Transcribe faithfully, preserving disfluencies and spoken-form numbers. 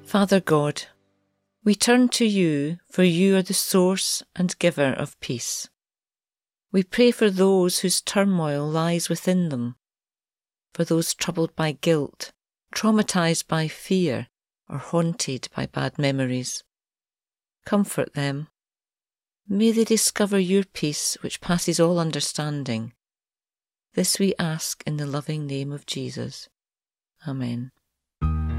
Father God, we turn to you, for you are the source and giver of peace. We pray for those whose turmoil lies within them, for those troubled by guilt, traumatized by fear, or haunted by bad memories. Comfort them. May they discover your peace which passes all understanding. This we ask in the loving name of Jesus. Amen.